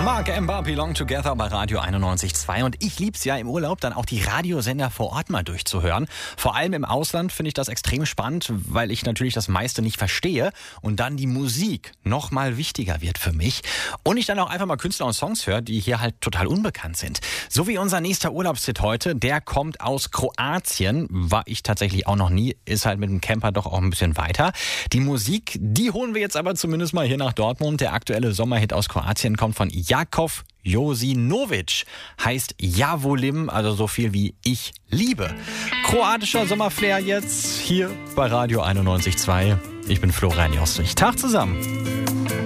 Mark Ember, Belong Together bei Radio 91.2. Und ich lieb's ja im Urlaub, dann auch die Radiosender vor Ort mal durchzuhören. Vor allem im Ausland finde ich das extrem spannend, weil ich natürlich das meiste nicht verstehe und dann die Musik noch mal wichtiger wird für mich. Und ich dann auch einfach mal Künstler und Songs höre, die hier halt total unbekannt sind. So wie unser nächster Urlaubstipp heute, der kommt aus Kroatien. War ich tatsächlich auch noch nie, ist halt mit dem Camper doch auch ein bisschen weiter. Die Musik, die holen wir jetzt aber zumindest mal hier nach Dortmund. Der aktuelle Sommerhit aus Kroatien kommt von Jakov Josinovic, heißt Ja volim, also so viel wie ich liebe. Kroatischer Sommerflair jetzt hier bei Radio 91.2. Ich bin Florian Jostrich. Tag zusammen.